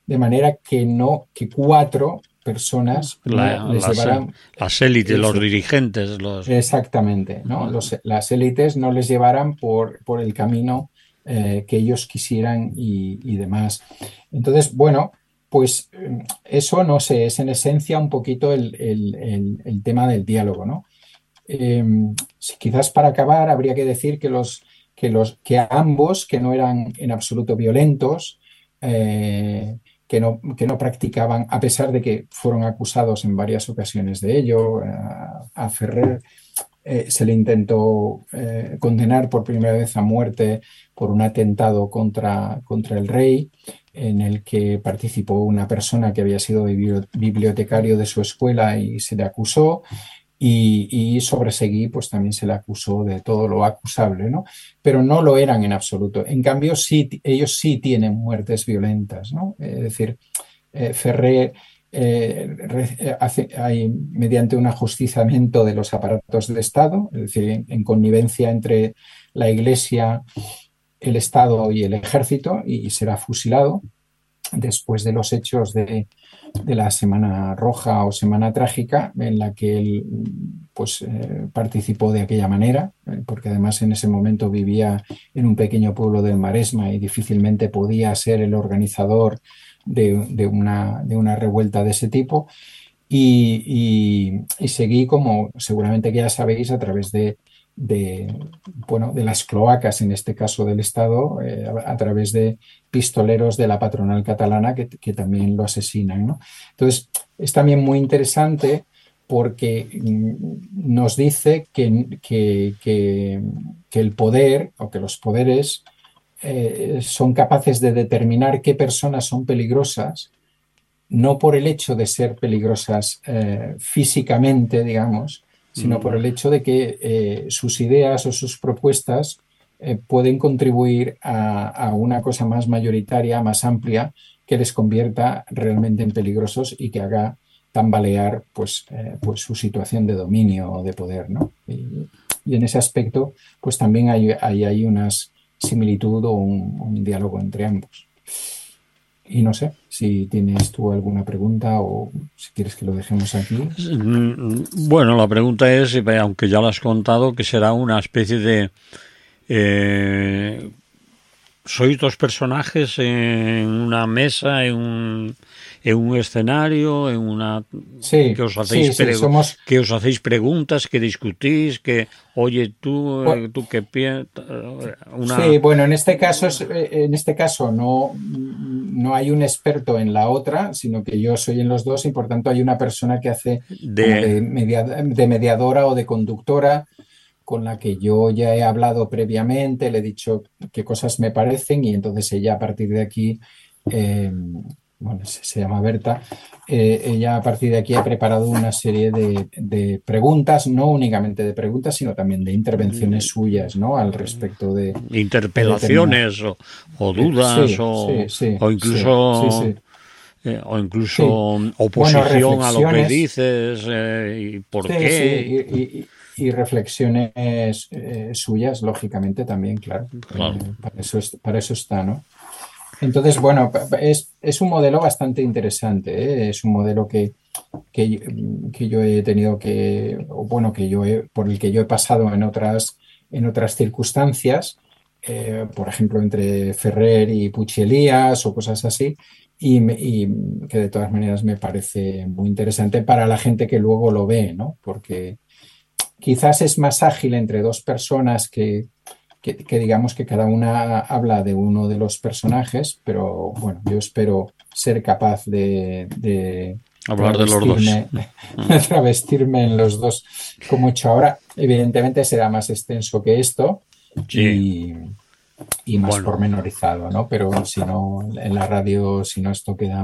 de manera que cuatro personas no La- les las, llevaran, las élites, los eso, dirigentes, los... exactamente, ¿no? Las élites no les llevaran por el camino que ellos quisieran y demás. Entonces, bueno, pues eso no sé, es en esencia un poquito el tema del diálogo, ¿no? Eh, Quizás para acabar habría que decir que ambos, que no eran en absoluto violentos, que no practicaban, a pesar de que fueron acusados en varias ocasiones de ello, a Ferrer se le intentó condenar por primera vez a muerte por un atentado contra el rey, en el que participó una persona que había sido bibliotecario de su escuela y se le acusó. Y Sobreseguí, pues también se le acusó de todo lo acusable, ¿no? Pero no lo eran en absoluto. En cambio, sí, ellos sí tienen muertes violentas, ¿no? Es decir, Ferré hay, mediante un ajusticiamiento de los aparatos del Estado, es decir, en connivencia entre la Iglesia, el Estado y el Ejército, y será fusilado después de los hechos de la Semana Roja o Semana Trágica, en la que él pues, participó de aquella manera, porque además en ese momento vivía en un pequeño pueblo del Maresma y difícilmente podía ser el organizador de una revuelta de ese tipo. Y seguí, como seguramente que ya sabéis, a través de, bueno, de las cloacas, en este caso del Estado, a través de pistoleros de la patronal catalana que también lo asesinan, ¿no? Entonces, es también muy interesante porque nos dice que el poder o que los poderes son capaces de determinar qué personas son peligrosas, no por el hecho de ser peligrosas físicamente, digamos, sino por el hecho de que sus ideas o sus propuestas pueden contribuir a una cosa más mayoritaria, más amplia, que les convierta realmente en peligrosos y que haga tambalear pues su situación de dominio o de poder, ¿no? Y en ese aspecto, pues también hay una similitud o un diálogo entre ambos. Y no sé si tienes tú alguna pregunta o si quieres que lo dejemos aquí. Bueno, la pregunta es, aunque ya lo has contado, que será una especie de... eh, ¿sois dos personajes en una mesa, en un escenario, en una Sí, sí, sí, somos, que os hacéis preguntas, que discutís, que oye bu- tú qué piensas, una sí, bueno, en este caso no hay un experto en la otra, sino que yo soy en los dos y por tanto hay una persona que hace como de de mediadora o de conductora con la que yo ya he hablado previamente, le he dicho qué cosas me parecen y entonces ella a partir de aquí, bueno, se llama Berta, ella a partir de aquí ha preparado una serie de preguntas, no únicamente de preguntas, sino también de intervenciones suyas, ¿no? Al respecto de determinadas. interpelaciones o dudas Sí, sí, sí, o sí, sí, incluso sí, o incluso sí. Bueno, oposición a lo que reflexiones. dices y por Sí, sí, qué. y reflexiones suyas, lógicamente, también, claro. Claro, Para eso está, ¿no? Entonces, bueno, es un modelo bastante interesante, ¿eh? Es un modelo que yo he tenido o bueno, por el que yo he pasado en otras circunstancias, por ejemplo, entre Ferrer y Puig y Elías o cosas así, y que de todas maneras me parece muy interesante para la gente que luego lo ve, ¿no? Porque quizás es más ágil entre dos personas que digamos que cada una habla de uno de los personajes, pero bueno, yo espero ser capaz de hablar de los dos. travestirme, travestirme en los dos como he hecho ahora. Evidentemente será más extenso que esto Sí, y, y más bueno, pormenorizado, ¿no? Pero si no, en la radio, si no, esto queda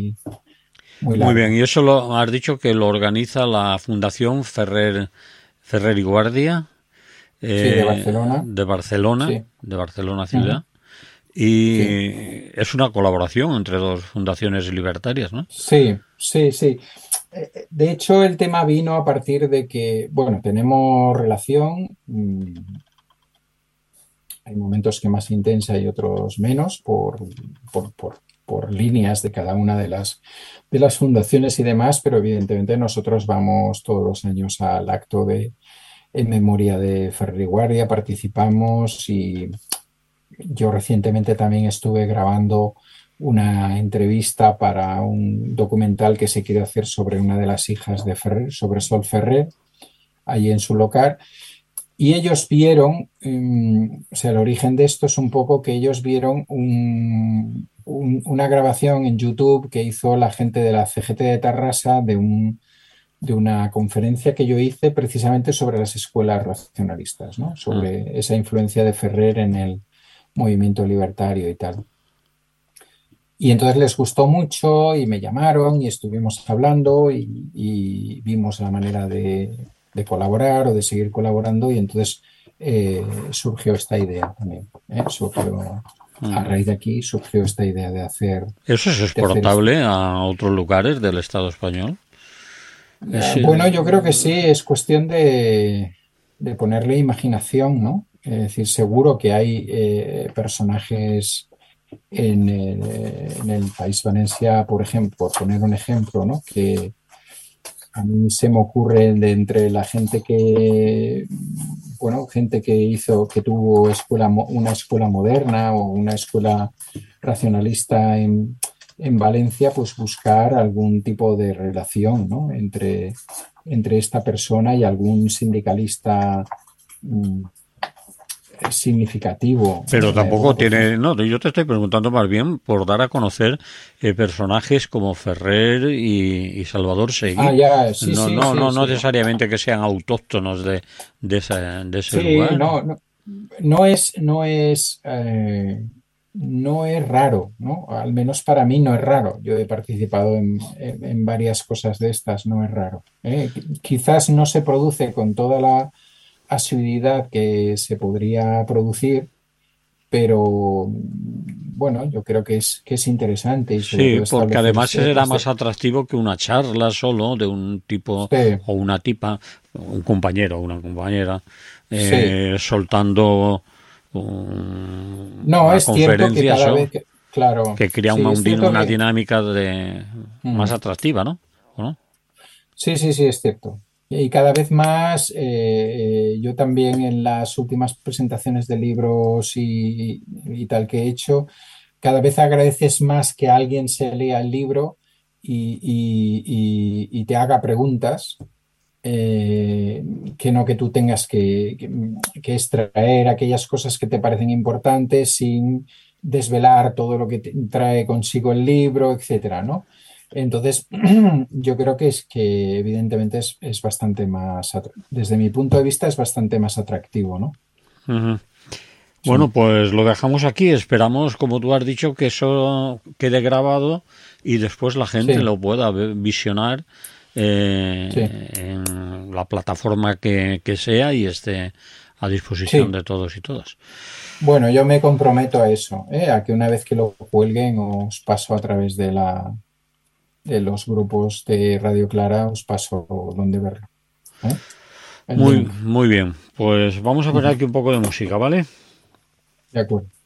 muy muy bien. largo. Y eso lo has dicho que lo organiza la Fundación Ferrer y Guardia Sí, de Barcelona, sí, De Barcelona ujú, ciudad. sí. Y es una colaboración entre dos fundaciones libertarias, ¿no? Sí, sí, sí. De hecho, el tema vino a partir de que, bueno, tenemos relación, hay momentos que más intensa y otros menos por líneas de cada una de las fundaciones y demás, pero evidentemente nosotros vamos todos los años al acto en memoria de Ferrer y Guardia, participamos y yo recientemente también estuve grabando una entrevista para un documental que se quiere hacer sobre una de las hijas de Ferrer, sobre Sol Ferrer, allí en su local. Y ellos vieron, o sea, el origen de esto es un poco que ellos vieron una grabación en YouTube que hizo la gente de la CGT de Tarrasa de una conferencia que yo hice precisamente sobre las escuelas racionalistas, ¿no? Sobre esa influencia de Ferrer en el movimiento libertario y tal. Y entonces les gustó mucho y me llamaron y estuvimos hablando y vimos la manera de colaborar o de seguir colaborando y entonces surgió esta idea también. Surgió, a raíz de aquí surgió esta idea de hacer... ¿Eso es exportable a otros lugares del Estado español? Bueno, yo creo que sí, es cuestión de ponerle imaginación, ¿no? Es decir, seguro que hay personajes en el País Valencia, por ejemplo, por poner un ejemplo, ¿no? Que a mí se me ocurre de entre la gente gente que tuvo una escuela moderna o una escuela racionalista en Valencia, pues buscar algún tipo de relación, ¿no? Entre esta persona y algún sindicalista significativo. Pero tampoco tiene... No, yo te estoy preguntando más bien por dar a conocer personajes como Ferrer y Salvador Seguí. Ya, sí, no, sí, no, sí, no sí. necesariamente que sean autóctonos de ese Sí, lugar. no es raro, ¿no? Al menos para mí no es raro. Yo he participado en varias cosas de estas, no es raro. Quizás no se produce con toda la asiduidad que se podría producir, pero bueno, yo creo que es interesante y sobre Sí, todo porque además establecerse será más atractivo que una charla solo de un tipo sí, o una tipa, un compañero o una compañera, sí. soltando No, una es cierto que conferencia cada eso, vez claro, que crea sí, es cierto una que dinámica más mm, atractiva, ¿no? ¿O no? sí, sí, sí, es cierto. Y cada vez más, yo también en las últimas presentaciones de libros y tal que he hecho, cada vez agradeces más que alguien se lea el libro y te haga preguntas, eh, que no que tú tengas que extraer aquellas cosas que te parecen importantes sin desvelar todo lo que trae consigo el libro, etcétera, ¿no? Entonces, yo creo que evidentemente es bastante más, desde mi punto de vista, es bastante más atractivo, ¿no? Ujú. Bueno, Sí, pues lo dejamos aquí. Esperamos, como tú has dicho, que eso quede grabado y después la gente sí, lo pueda visionar sí, en la plataforma que sea y esté a disposición sí. de todos y todas. Bueno, yo me comprometo a eso, a que una vez que lo cuelguen os paso a través de los grupos de Radio Clara, os paso donde verlo, ¿eh? El Muy, link. muy bien. Pues vamos a ver Ujú. aquí un poco de música, ¿vale? De acuerdo.